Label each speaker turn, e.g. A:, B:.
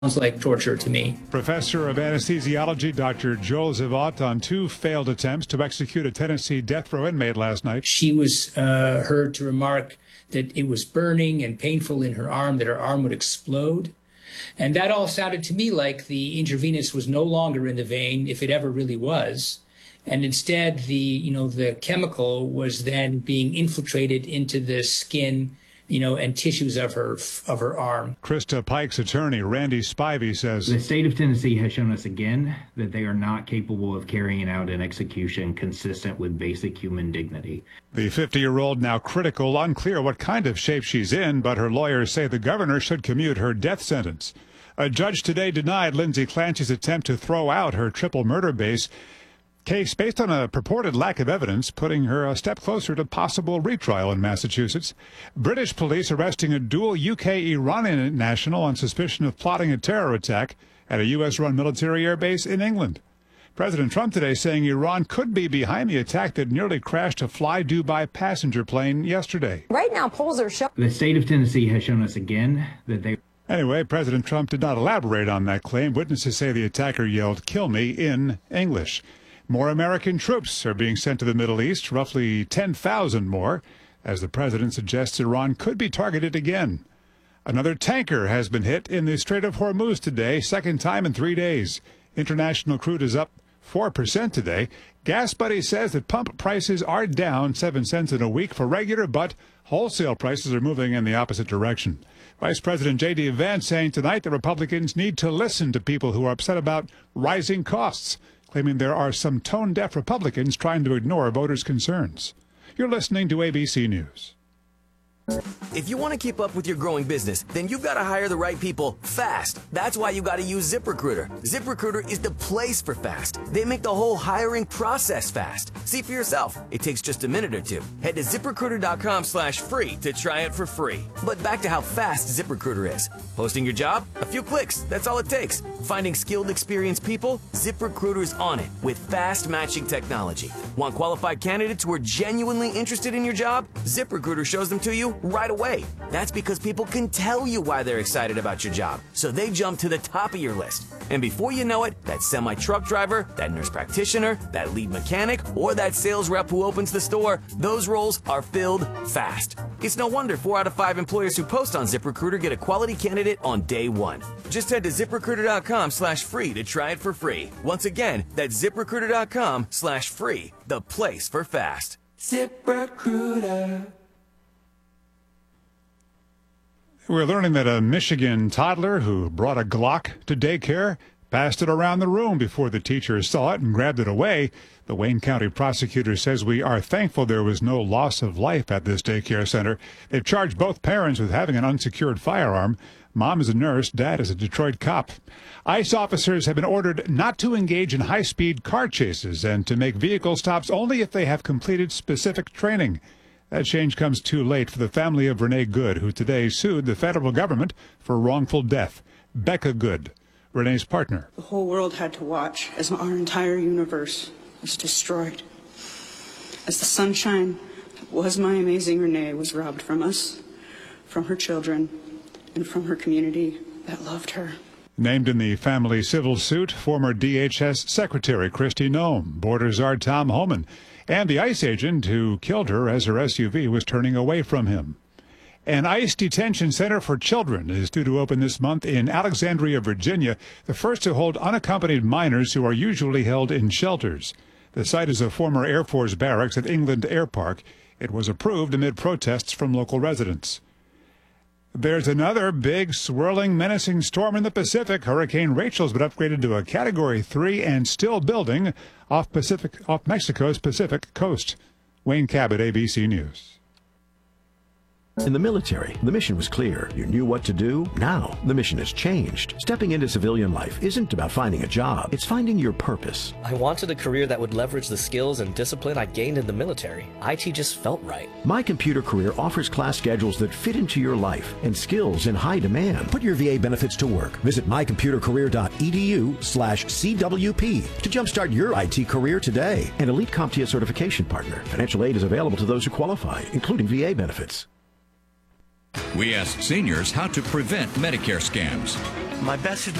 A: Sounds like torture to me.
B: Professor of anesthesiology Dr. Joel Zavot on 2 failed attempts to execute a Tennessee death row inmate last night.
A: She was heard to remark that it was burning and painful in her arm, that her arm would explode. And that all sounded to me like the intravenous was no longer in the vein, if it ever really was. And instead, the chemical was then being infiltrated into the skin, and tissues of her arm.
B: Krista Pike's attorney, Randy Spivey, says
C: the state of Tennessee has shown us again that they are not capable of carrying out an execution consistent with basic human dignity.
B: The 50-year-old now critical, unclear what kind of shape she's in, but her lawyers say the governor should commute her death sentence. A judge today denied Lindsay Clancy's attempt to throw out her triple murder case based on a purported lack of evidence, putting her a step closer to possible retrial in Massachusetts. British police arresting a dual UK-Iranian national on suspicion of plotting a terror attack at a U.S.-run military air base in England. President Trump today saying Iran could be behind the attack that nearly crashed a Fly Dubai passenger plane yesterday.
D: Right now, polls are showing
C: the state of Tennessee has shown us again that they...
B: Anyway, President Trump did not elaborate on that claim. Witnesses say the attacker yelled, "Kill me," in English. More American troops are being sent to the Middle East, roughly 10,000 more, as the president suggests Iran could be targeted again. Another tanker has been hit in the Strait of Hormuz today, second time in 3 days. International crude is up 4% today. Gas Buddy says that pump prices are down 7 cents in a week for regular, but wholesale prices are moving in the opposite direction. Vice President J.D. Vance saying tonight the Republicans need to listen to people who are upset about rising costs, claiming there are some tone-deaf Republicans trying to ignore voters' concerns. You're listening to ABC News.
E: If you want to keep up with your growing business, then you've got to hire the right people fast. That's why you got to use ZipRecruiter. ZipRecruiter is the place for fast. They make the whole hiring process fast. See for yourself. It takes just a minute or two. Head to ZipRecruiter.com/free to try it for free. But back to how fast ZipRecruiter is. Posting your job? A few clicks. That's all it takes. Finding skilled, experienced people? ZipRecruiter's on it with fast matching technology. Want qualified candidates who are genuinely interested in your job? ZipRecruiter shows them to you right away. That's because people can tell you why they're excited about your job, so they jump to the top of your list. And before you know it, that semi-truck driver, that nurse practitioner, that lead mechanic, or that sales rep who opens the store, those roles are filled fast. It's no wonder 4 out of 5 employers who post on ZipRecruiter get a quality candidate on day one. Just head to ZipRecruiter.com/free to try it for free. Once again, that's ZipRecruiter.com/free, the place for fast. ZipRecruiter.
B: We're learning that a Michigan toddler who brought a Glock to daycare passed it around the room before the teacher saw it and grabbed it away. The Wayne County prosecutor says we are thankful there was no loss of life at this daycare center. They've charged both parents with having an unsecured firearm. Mom is a nurse, dad is a Detroit cop. ICE officers have been ordered not to engage in high-speed car chases and to make vehicle stops only if they have completed specific training. That change comes too late for the family of Renee Good, who today sued the federal government for wrongful death. Becca Good, Renee's partner.
F: The whole world had to watch as our entire universe was destroyed. As the sunshine that was my amazing Renee was robbed from us, from her children, and from her community that loved her.
B: Named in the family civil suit, former DHS Secretary Kristi Noem, border czar Tom Homan, and the ICE agent who killed her as her SUV was turning away from him. An ICE detention center for children is due to open this month in Alexandria, Virginia, the first to hold unaccompanied minors who are usually held in shelters. The site is a former Air Force barracks at England Air Park. It was approved amid protests from local residents. There's another big, swirling, menacing storm in the Pacific. Hurricane Rachel's been upgraded to a Category 3 and still building off Mexico's Pacific coast. Wayne Cabot, ABC News.
G: In the military, the mission was clear. You knew what to do. Now, the mission has changed. Stepping into civilian life isn't about finding a job. It's finding your purpose.
H: I wanted a career that would leverage the skills and discipline I gained in the military. IT just felt right.
G: My Computer Career offers class schedules that fit into your life and skills in high demand. Put your VA benefits to work. Visit mycomputercareer.edu/CWP to jumpstart your IT career today. An elite CompTIA certification partner. Financial aid is available to those who qualify, including VA benefits.
I: We asked seniors how to prevent Medicare scams.
D: My best